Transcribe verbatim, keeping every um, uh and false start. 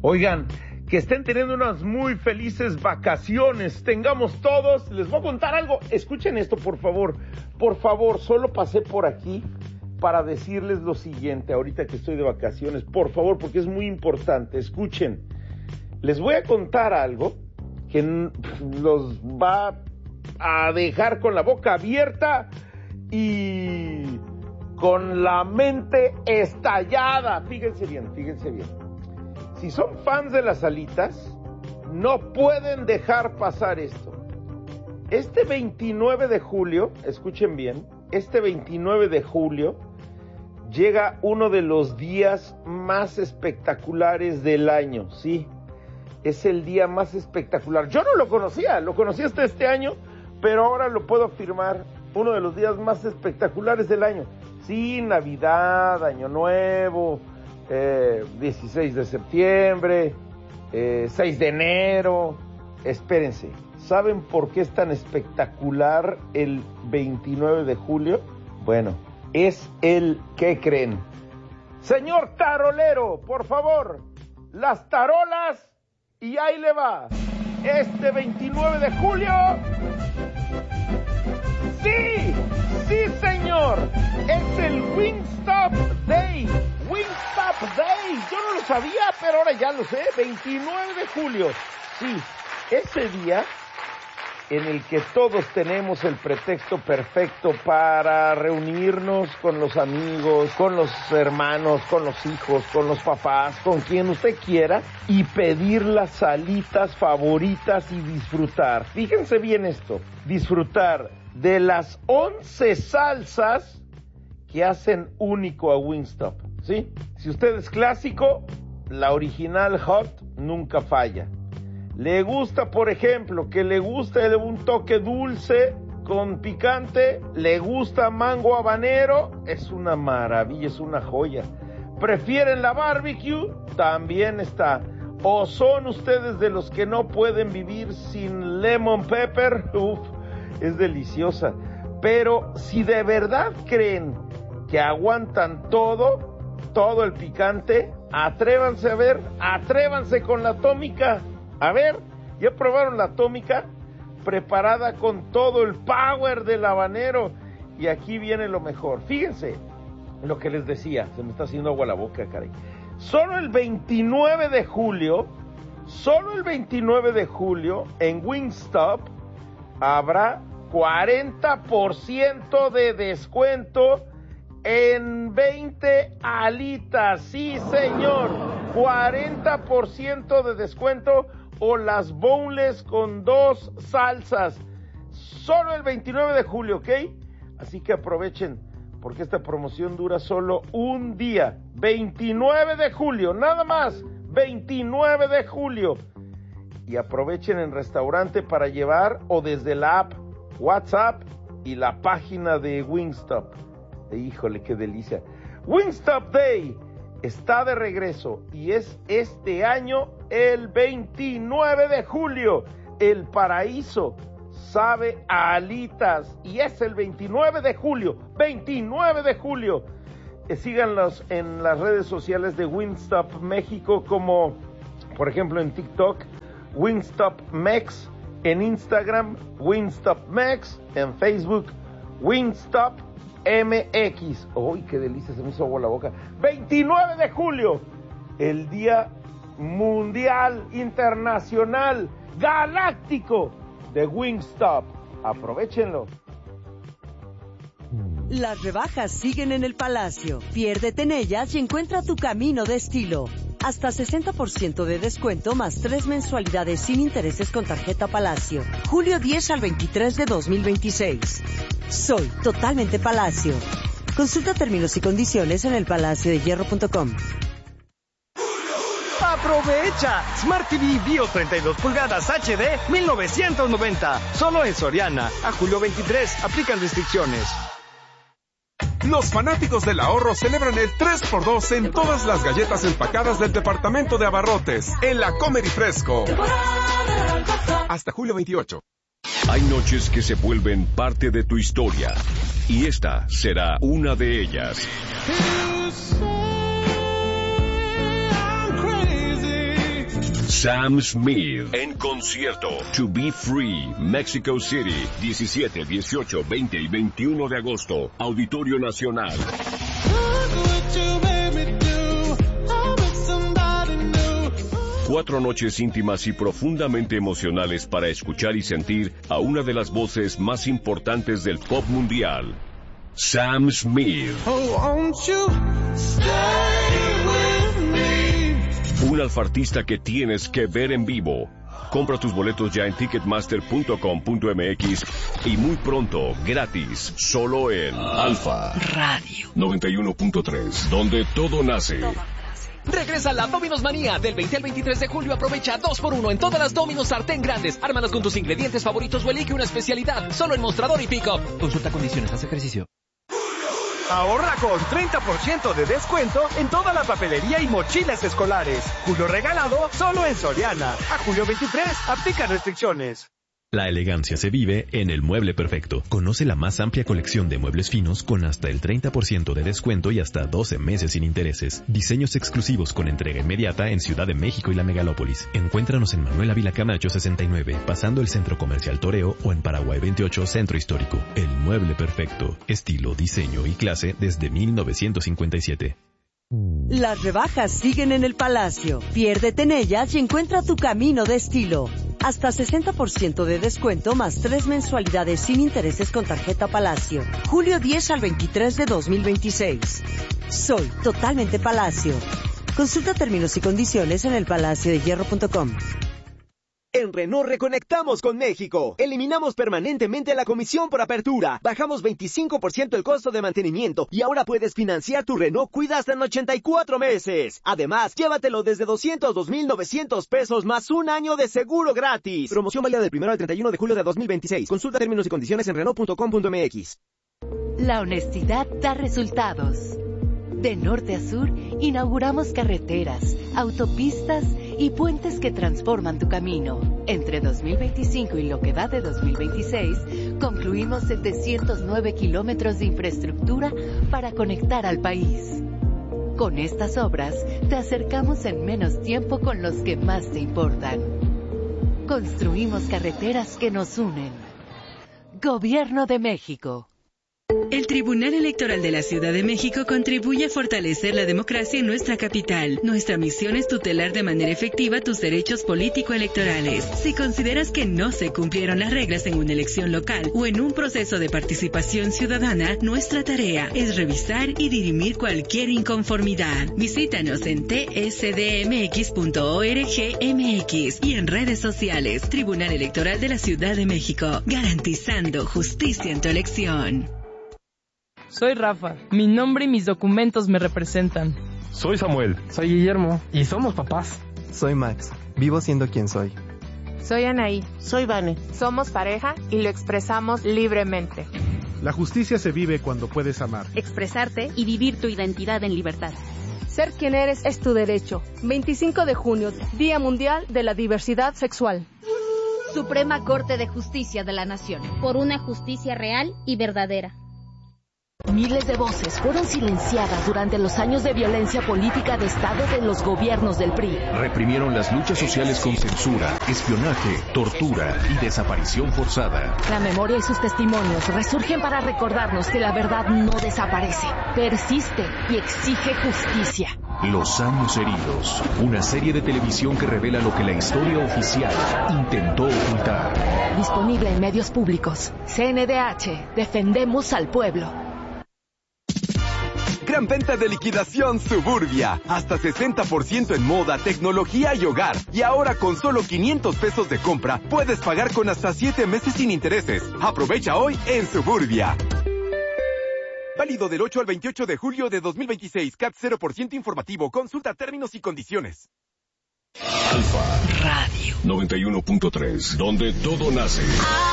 Oigan, que estén teniendo unas muy felices vacaciones, tengamos todos. Les voy a contar algo, escuchen esto por favor, por favor, solo pasé por aquí para decirles lo siguiente, ahorita que estoy de vacaciones, por favor, porque es muy importante, escuchen. Les voy a contar algo que los va a dejar con la boca abierta y con la mente estallada. Fíjense bien, fíjense bien. Si son fans de las alitas, no pueden dejar pasar esto. Este veintinueve de julio, escuchen bien, este veintinueve de julio llega uno de los días más espectaculares del año, sí. Es el día más espectacular. Yo no lo conocía, lo conocí hasta este año, pero ahora lo puedo afirmar, uno de los días más espectaculares del año. Sí, Navidad, Año Nuevo, eh, dieciséis de septiembre, eh, seis de enero. Espérense, ¿saben por qué es tan espectacular el veintinueve de julio? Bueno, es el que creen. Señor tarolero, por favor, las tarolas, y ahí le va. Este veintinueve de julio... ¡Sí! ¡Sí, señor! Es el Wingstop Day. Wingstop Day. Yo no lo sabía, pero ahora ya lo sé. veintinueve de julio. Sí, ese día en el que todos tenemos el pretexto perfecto para reunirnos con los amigos, con los hermanos, con los hijos, con los papás, con quien usted quiera, y pedir las alitas favoritas y disfrutar. Fíjense bien esto, disfrutar de las once salsas que hacen único a Wingstop, ¿sí? Si usted es clásico, la original hot nunca falla. Le gusta, por ejemplo, que le guste un toque dulce con picante, le gusta mango habanero, es una maravilla, es una joya. ¿Prefieren la barbecue? También está. ¿O son ustedes de los que no pueden vivir sin lemon pepper? Uf, es deliciosa. Pero si de verdad creen que aguantan todo, todo el picante, atrévanse a ver, atrévanse con la atómica. A ver, ¿ya probaron la atómica? Preparada con todo el power del habanero. Y aquí viene lo mejor. Fíjense lo que les decía. Se me está haciendo agua la boca, caray. Solo el veintinueve de julio, solo el veintinueve de julio, en Wingstop, habrá cuarenta por ciento de descuento en veinte alitas. Sí, señor. cuarenta por ciento de descuento o las boneless con dos salsas. Solo el veintinueve de julio, ¿ok? Así que aprovechen, porque esta promoción dura solo un día. veintinueve de julio, nada más. veintinueve de julio. Y aprovechen en restaurante para llevar o desde la app, WhatsApp y la página de Wingstop. Híjole, qué delicia. Wingstop Day está de regreso y es este año el veintinueve de julio. El paraíso sabe a alitas y es el veintinueve de julio. veintinueve de julio. Eh, síganlos en las redes sociales de Wingstop México, como por ejemplo en TikTok, Wingstop Mex, en Instagram, Wingstop Mex, en Facebook, Wingstop M X. ¡Uy, qué delicia! Se me hizo agua la boca. veintinueve de julio, el Día Mundial Internacional Galáctico de Wingstop. Aprovechenlo. Las rebajas siguen en el Palacio. Piérdete en ellas y encuentra tu camino de estilo. Hasta sesenta por ciento de descuento más tres mensualidades sin intereses con tarjeta Palacio. Julio diez al veintitrés de dos mil veintiséis. Soy totalmente Palacio. Consulta términos y condiciones en el palacio de hierro punto com. ¡Aprovecha! Smart T V Bio treinta y dos pulgadas H D mil novecientos noventa. Solo en Soriana. A julio veintitrés. Aplican restricciones. Los fanáticos del ahorro celebran el tres por dos en todas las galletas empacadas del departamento de abarrotes en la Comer y Fresco. Hasta julio veintiocho. Hay noches que se vuelven parte de tu historia y esta será una de ellas. Sam Smith en concierto. To Be Free, Mexico City, diecisiete, dieciocho, veinte y veintiuno de agosto. Auditorio Nacional. Cuatro noches íntimas y profundamente emocionales para escuchar y sentir a una de las voces más importantes del pop mundial, Sam Smith. Oh, won't you stay with me? Un alfartista que tienes que ver en vivo. Compra tus boletos ya en ticketmaster punto com punto m x y muy pronto, gratis, solo en Alfa Radio noventa y uno punto tres, donde todo nace. Regresa la Domino's Manía. Del veinte al veintitrés de julio aprovecha dos por uno en todas las Domino's sartén grandes. Ármalas con tus ingredientes favoritos o elige una especialidad. Solo en Mostrador y Pick Up. Consulta condiciones, haz ejercicio. Ahorra con treinta por ciento de descuento en toda la papelería y mochilas escolares. Julio regalado solo en Soriana. A julio veintitrés, aplica restricciones. La elegancia se vive en El Mueble Perfecto. Conoce la más amplia colección de muebles finos con hasta el treinta por ciento de descuento y hasta doce meses sin intereses. Diseños exclusivos con entrega inmediata en Ciudad de México y la Megalópolis. Encuéntranos en Manuel Ávila Camacho sesenta y nueve, pasando el Centro Comercial Toreo, o en Paraguay veintiocho, Centro Histórico. El Mueble Perfecto. Estilo, diseño y clase desde mil novecientos cincuenta y siete. Las rebajas siguen en el Palacio. Piérdete en ellas y encuentra tu camino de estilo. Hasta sesenta por ciento de descuento más tres mensualidades sin intereses con tarjeta Palacio. Julio diez al veintitrés de dos mil veintiséis. Soy totalmente Palacio. Consulta términos y condiciones en el palacio de hierro punto com. En Renault reconectamos con México. Eliminamos permanentemente la comisión por apertura. Bajamos veinticinco por ciento el costo de mantenimiento y ahora puedes financiar tu Renault Cuida hasta en ochenta y cuatro meses. Además, llévatelo desde doscientos dos mil novecientos pesos más un año de seguro gratis. Promoción válida del primero al treinta y uno de julio de dos mil veintiséis. Consulta términos y condiciones en renault punto com punto m x. La honestidad da resultados. De norte a sur, inauguramos carreteras, autopistas y puentes que transforman tu camino. Entre dos mil veinticinco y lo que va de dos mil veintiséis, concluimos setecientos nueve kilómetros de infraestructura para conectar al país. Con estas obras, te acercamos en menos tiempo con los que más te importan. Construimos carreteras que nos unen. Gobierno de México. El Tribunal Electoral de la Ciudad de México contribuye a fortalecer la democracia en nuestra capital. Nuestra misión es tutelar de manera efectiva tus derechos político-electorales. Si consideras que no se cumplieron las reglas en una elección local o en un proceso de participación ciudadana, nuestra tarea es revisar y dirimir cualquier inconformidad. Visítanos en t s d m x punto org m x y en redes sociales. Tribunal Electoral de la Ciudad de México, garantizando justicia en tu elección. Soy Rafa. Mi nombre y mis documentos me representan. Soy Samuel. Soy Guillermo. Y somos papás. Soy Max. Vivo siendo quien soy. Soy Anaí. Soy Vane. Somos pareja y lo expresamos libremente. La justicia se vive cuando puedes amar, expresarte y vivir tu identidad en libertad. Ser quien eres es tu derecho. veinticinco de junio, Día Mundial de la Diversidad Sexual. Suprema Corte de Justicia de la Nación. Por una justicia real y verdadera. Miles de voces fueron silenciadas durante los años de violencia política de Estado de los gobiernos del P R I. Reprimieron las luchas sociales con censura, espionaje, tortura y desaparición forzada. La memoria y sus testimonios resurgen para recordarnos que la verdad no desaparece, persiste y exige justicia. Los años heridos, una serie de televisión que revela lo que la historia oficial intentó ocultar. Disponible en medios públicos. C N D H, defendemos al pueblo. Gran venta de liquidación Suburbia. Hasta sesenta por ciento en moda, tecnología y hogar. Y ahora con solo quinientos pesos de compra, puedes pagar con hasta siete meses sin intereses. Aprovecha hoy en Suburbia. Válido del ocho al veintiocho de julio de dos mil veintiséis. C A T cero por ciento informativo. Consulta términos y condiciones. Alfa Radio noventa y uno punto tres, donde todo nace.